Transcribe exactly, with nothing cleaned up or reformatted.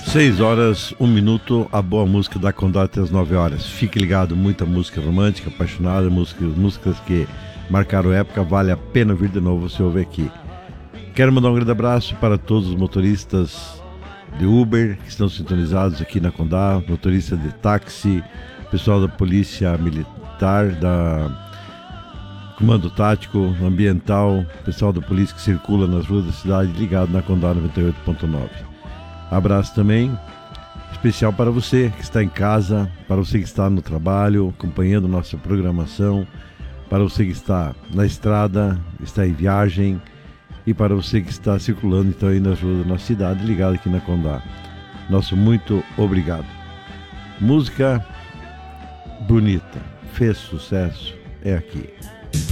Seis horas, um minuto, a boa música da Condá até as nove horas. Fique ligado, muita música romântica, apaixonada, músicas, músicas que marcaram época, vale a pena vir de novo você ouvir aqui. Quero mandar um grande abraço para todos os motoristas de Uber que estão sintonizados aqui na Condá, motorista de táxi, pessoal da Polícia Militar, da Comando Tático, Ambiental, pessoal da polícia que circula nas ruas da cidade, ligado na Condá noventa e oito ponto nove. Abraço também especial para você que está em casa, para você que está no trabalho, acompanhando nossa programação, para você que está na estrada, está em viagem e para você que está circulando então aí nas ruas da nossa cidade, ligado aqui na Condá. Nosso muito obrigado. Música bonita, fez sucesso, é aqui.